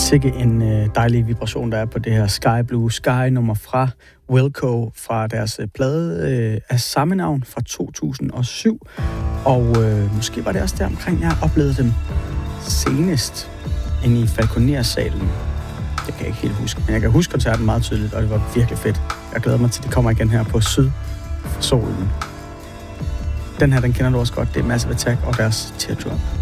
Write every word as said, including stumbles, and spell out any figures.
Sikke en øh, dejlig vibration, der er på det her Sky Blue Sky nummer fra Wilco fra deres øh, plade øh, af samme navn fra to tusind og syv. Og øh, måske var det også der omkring, jeg oplevede dem senest inde i Falconer-salen. Det kan jeg ikke helt huske, men jeg kan huske koncerten meget tydeligt, og det var virkelig fedt. Jeg glæder mig til, at de kommer igen her på Syd for Solen. Den her, den kender du også godt. Det er Massive Attack og deres Teardrop.